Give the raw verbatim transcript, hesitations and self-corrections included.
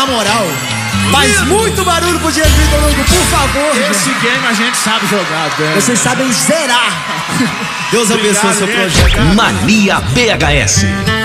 Na moral, faz muito barulho pro Diego Vitor Hugo, por favor. Esse game a gente sabe jogar, velho. Vocês sabem zerar. Deus abençoe seu projeto. Mania B H S.